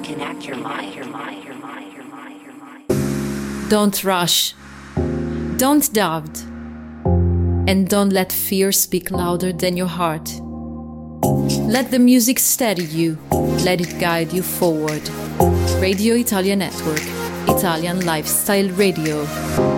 Don't rush. Don't doubt. And don't let fear speak louder than your heart. Let the music steady you. Let it guide you forward. Radio Italia Network. Italian Lifestyle Radio.